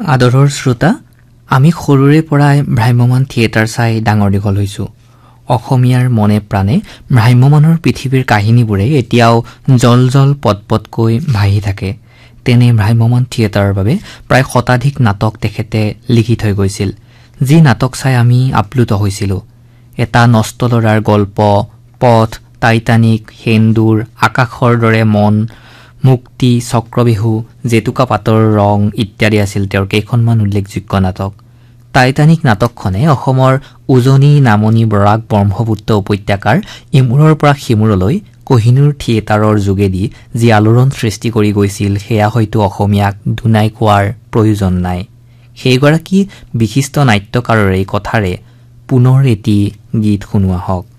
আদৰৰ শ্ৰোতা, আমি সৰুৰে পৰাই ভ্ৰাম্যমান থিয়েটাৰ চাই ডাঙৰ দীঘল হৈছোঁ। অসমীয়াৰ মনে প্ৰাণে ভ্ৰাম্যমানৰ পৃথিৱীৰ কাহিনীবোৰে এতিয়াও জল জল পটপটকৈ ভাহি থাকে। তেনে ভ্ৰাম্যমান থিয়েটাৰৰ বাবে প্ৰায় শতাধিক নাটক তেখেতে লিখি থৈ গৈছিল, যি নাটক চাই আমি আপ্লুত হৈছিলোঁ। এটা নষ্ট ল'ৰাৰ গল্প, পথ, টাইটানিক, সেন্দুৰ, আকাশৰ দৰে মন, মুক্তি, চক্ৰবেহু, জেতুকা পাতৰ ৰং ইত্যাদি আছিল তেওঁৰ কেইখনমান উল্লেখযোগ্য নাটক। টাইটানিক নাটকখনে অসমৰ উজনি, নামনি, বৰাক, ব্ৰহ্মপুত্ৰ উপত্যকাৰ ইমূৰৰ পৰা সিমূৰলৈ কহিনুৰ থিয়েটাৰৰ যোগেদি যি আলোড়ন সৃষ্টি কৰি গৈছিল, সেয়া হয়তো অসমীয়াক দুনাই কোৱাৰ প্ৰয়োজন নাই। সেইগৰাকী বিশিষ্ট নাট্যকাৰৰে কথাৰে পুনৰ এটি গীত শুনোৱা হওক।